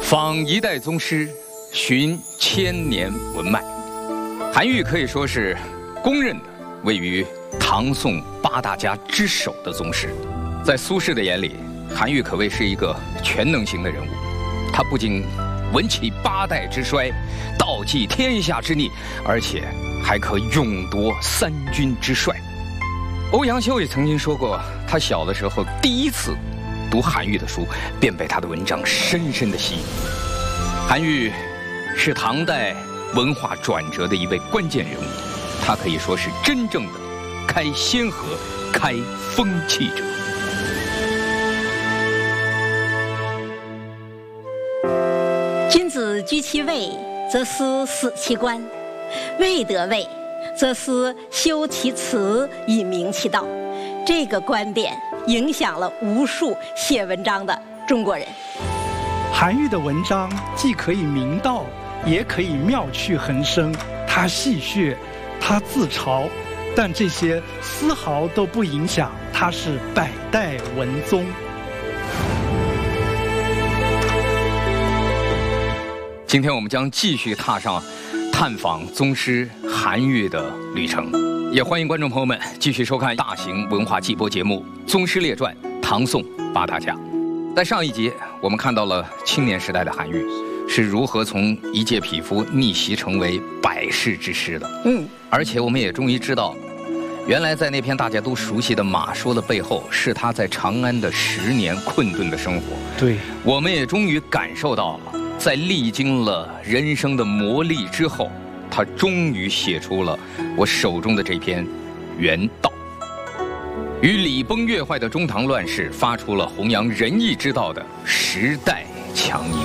访一代宗师，寻千年文脉。韩愈可以说是公认的位于唐宋八大家之首的宗师。在苏轼的眼里，韩愈可谓是一个全能型的人物。他不仅闻起八代之衰，道济天下之逆，而且还可勇夺三军之帅。欧阳修也曾经说过，他小的时候第一次读韩愈的书，便被他的文章深深的吸引。韩愈是唐代文化转折的一位关键人物，他可以说是真正的开先河、开风气者。 君子居其位，则思死其官；位得位，则思修其辞，以明其道。这个观点影响了无数写文章的中国人。 韩愈的文章既可以明道，也可以妙趣横生。他戏谑，他自嘲，但这些丝毫都不影响他是百代文宗。 今天我们将继续踏上探访宗师韩愈的旅程，也欢迎观众朋友们继续收看大型文化季播节目《宗师列传：唐宋八大家》。在上一集，我们看到了青年时代的韩愈是如何从一介匹夫逆袭成为百世之师的。而且我们也终于知道，原来在那篇大家都熟悉的马说的背后，是他在长安的10年困顿的生活。 对，我们也终于感受到了，在历经了人生的磨砺之后，他终于写出了我手中的这篇《原道》，与礼崩乐坏的中唐乱世发出了弘扬仁义之道的时代强音。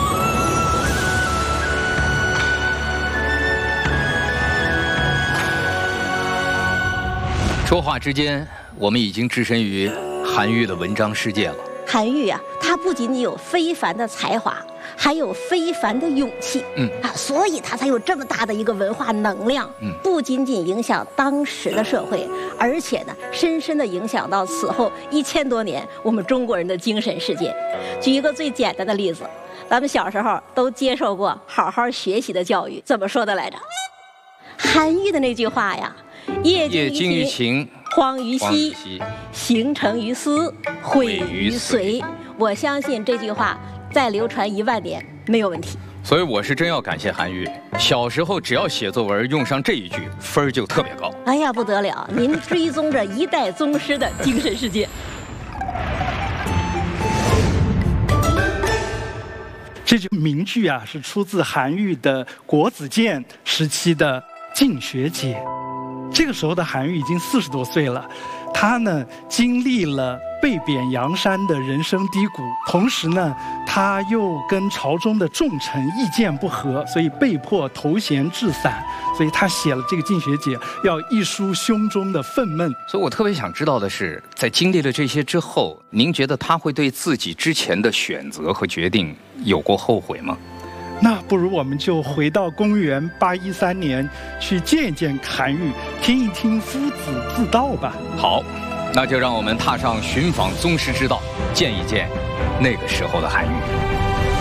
说话之间，我们已经置身于韩愈的文章世界了。 韩愈啊，他不仅有非凡的才华，还有非凡的勇气，所以他才有这么大的一个文化能量，不仅仅影响当时的社会，而且呢，深深的影响到此后1000多年我们中国人的精神世界。举一个最简单的例子，咱们小时候都接受过好好学习的教育，怎么说的来着？韩愈的那句话呀，业精于勤，荒于嬉，行成于思，毁于随。我相信这句话再流传1万年没有问题。 所以我是真要感谢韩愈，小时候只要写作文用上这一句，分儿就特别高。 哎呀，不得了！您追踪着一代宗师的精神世界。 这句名句啊，是出自韩愈的国子监时期的进学解。这个时候的韩愈已经40多岁了，他呢经历了被贬阳山的人生低谷，同时呢他又跟朝中的重臣意见不合，所以被迫投闲置散，所以他写了这个进学解，要一抒胸中的愤懑。 所以我特别想知道的是，在经历了这些之后，您觉得他会对自己之前的选择和决定有过后悔吗？ 那不如我们就回到公元813年，去见一见韩愈，听一听夫子自道吧。 好，那就让我们踏上寻访宗师之道，见一见那个时候的韩愈。